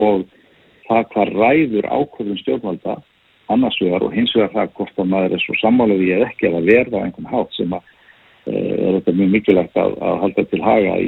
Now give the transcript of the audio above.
og það hvað ræður ákvörðun stjórnvalda annars vegar og hins vegar það hvort að maður svo sammála því eða ekki eða verða á einhvern hátt sem er þetta mjög mikilvægt að halda til haga